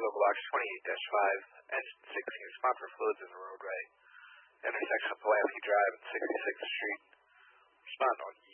Chicago blocks 28-5 and 16 respond for fluids in the roadway. Intersection of Pulaski Drive and 66th Street. Respond on